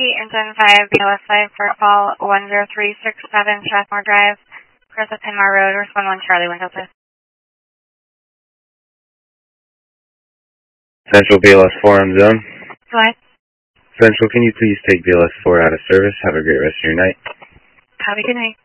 Engine 5, BLS 5 for call 10367 Strathmore Drive, Crest of Penmar Road, respond 1 Charlie, Window please. Central BLS 4 on zone. Go ahead. Central, can you please take BLS 4 out of service? Have a great rest of your night. Have a good night.